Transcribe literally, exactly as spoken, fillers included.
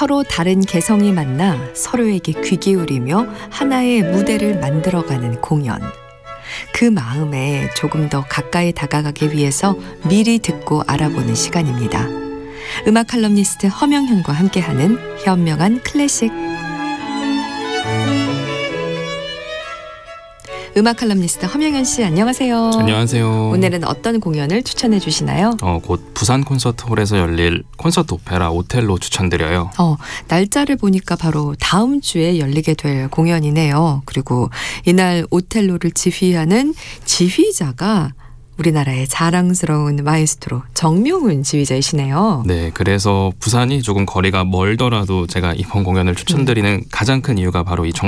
서로 다른 개성이 만나 서로에게 귀 기울이며 하나의 무대를 만들어가는 공연. 그 마음에 조금 더 가까이 다가가기 위해서 미리 듣고 알아보는 시간입니다. 음악 칼럼니스트 허명현과 함께하는 현명한 클래식. 음악 칼럼니스트 허명현 씨, 안녕하세요. 안녕하세요. 오늘은 어떤 공연을 추천해 주시나요? 어, 곧 부산 콘서트홀에서 열릴 콘서트 오페라 오텔로 추천드려요. 어, 날짜를 보니까 바로 다음 주에 열리게 될 공연이네요. 그리고 이날 오텔로를 지휘하는 지휘자가 우리나라의 자랑스러운 마에스트로 정명훈 지휘자이시네요. 네, 그래서 부산이 조금 거리가 멀더라도 제가 이번 공연을 추천드리는 음. 가장 큰 이유가 바로 이 정